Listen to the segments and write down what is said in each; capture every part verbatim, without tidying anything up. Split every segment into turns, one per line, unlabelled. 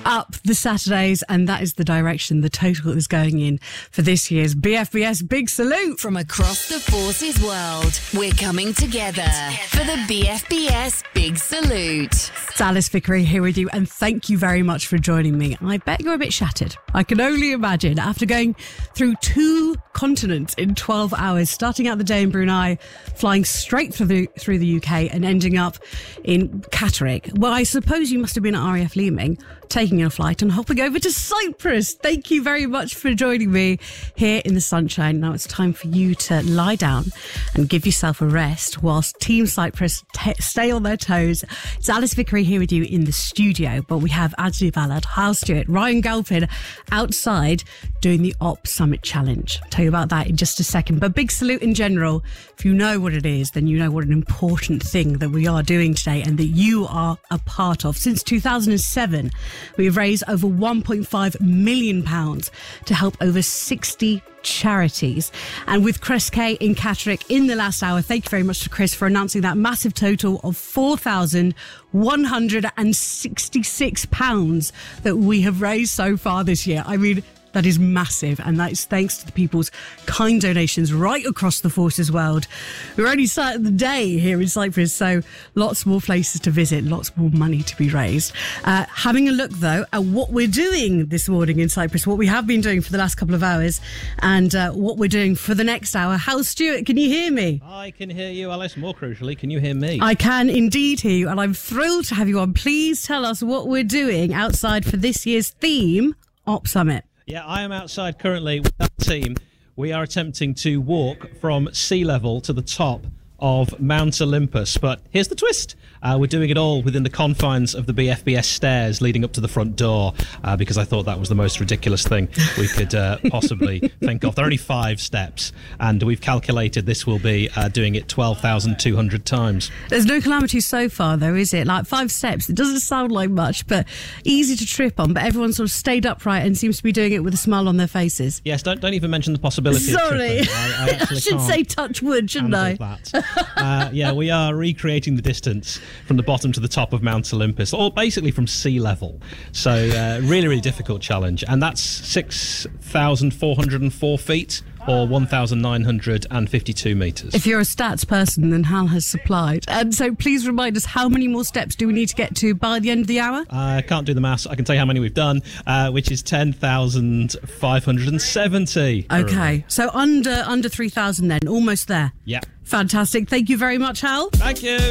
up the Saturdays, and that is the direction the total is going in for this year's B F B S Big Salute.
From across the Forces world, we're coming together for the B F B S Big Salute.
It's Alice Vickery here with you, and thank you very much for joining me. I bet you're a bit shattered. I can only imagine, after going through two continents in twelve hours, starting out the day in Brunei, flying straight through the, through the U K and ending up in Catterick. Well, I suppose you must have been at R A F Leeming, taking a flight and hopping over to Cyprus. Thank you very much for joining me here in the sunshine. Now it's time for you to lie down and give yourself a rest whilst Team Cyprus t- stay on their toes. It's Alice Vickery here with you in the studio, but we have Anthony Ballard, Hal Stewart, Ryan Galpin outside doing the Op Summit Challenge. I'll tell you about that in just a second. But Big Salute in general, if you know what it is, then you know what an important thing that we are doing today and that you are a part of. Since two thousand seven, we've raised over one point five million pounds to help over sixty charities. And with Chris Kay in Catterick in the last hour, thank you very much to Chris for announcing that massive total of four thousand one hundred sixty-six pounds that we have raised so far this year. I mean, that is massive, and that is thanks to the people's kind donations right across the Forces world. We're only starting the day here in Cyprus, so lots more places to visit, lots more money to be raised. Uh, having a look, though, at what we're doing this morning in Cyprus, what we have been doing for the last couple of hours, and uh, what we're doing for the next hour. Hal Stewart, can you hear me?
I can hear you, Alice. More crucially, can you hear me?
I can indeed hear you, and I'm thrilled to have you on. Please tell us what we're doing outside for this year's theme, Op Summit.
Yeah, I am outside currently with that team. We are attempting to walk from sea level to the top of Mount Olympus. But here's the twist. Uh, we're doing it all within the confines of the B F B S stairs leading up to the front door, uh, because I thought that was the most ridiculous thing we could uh, possibly think of. There are only five steps, and we've calculated this will be uh, doing it twelve thousand two hundred times.
There's no calamity so far, though, is it? Like five steps. It doesn't sound like much, but easy to trip on. But everyone sort of stayed upright and seems to be doing it with a smile on their faces.
Yes, don't don't even mention the possibility
Sorry.
of tripping. I, I, actually
I should
can't
say touch wood, shouldn't I?
That. uh, yeah, we are recreating the distance from the bottom to the top of Mount Olympus, or basically from sea level. So uh, really, really difficult challenge. And that's six thousand four hundred four feet, or one thousand nine hundred fifty-two metres.
If you're a stats person, then Hal has supplied. And so please remind us, how many more steps do we need to get to by the end of the hour?
I can't do the maths. I can tell you how many we've done, uh, which is ten thousand five hundred seventy.
Okay, so under under three thousand then, almost there.
Yeah.
Fantastic. Thank you very much, Hal.
Thank you.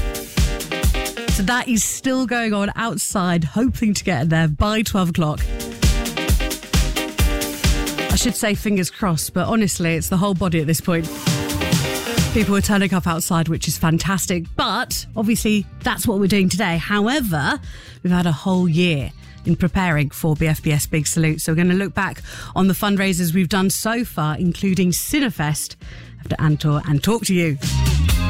So that is still going on outside, hoping to get there by twelve o'clock. I should say fingers crossed, but honestly, it's the whole body at this point. People are turning up outside, which is fantastic. But obviously, that's what we're doing today. However, we've had a whole year in preparing for B F B S Big Salute. So we're going to look back on the fundraisers we've done so far, including Cinefest, after Antor, and talk to you.